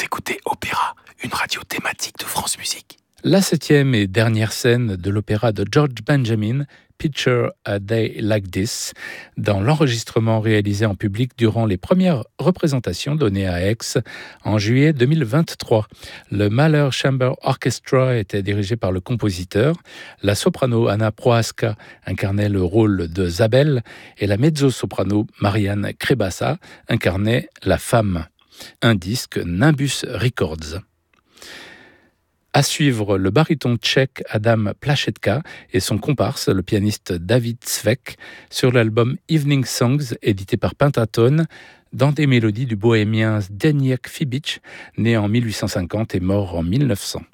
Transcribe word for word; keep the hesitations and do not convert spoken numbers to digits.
Vous écoutez Opéra, une radio thématique de France Musique. La septième et dernière scène de l'opéra de George Benjamin, Picture a Day Like This, dans l'enregistrement réalisé en public durant les premières représentations données à Aix en juillet deux mille vingt-trois. Le Mahler Chamber Orchestra était dirigé par le compositeur, la soprano Anna Prohaska incarnait le rôle de Zabel et la mezzo-soprano Marianne Krebassa incarnait la femme. Un disque Nimbus Records. À suivre, le baryton tchèque Adam Plachetka et son comparse, le pianiste David Svek, sur l'album Evening Songs, édité par Pentatone, dans des mélodies du bohémien Zdeněk Fibič, né en mille huit cent cinquante et mort en mille neuf cents.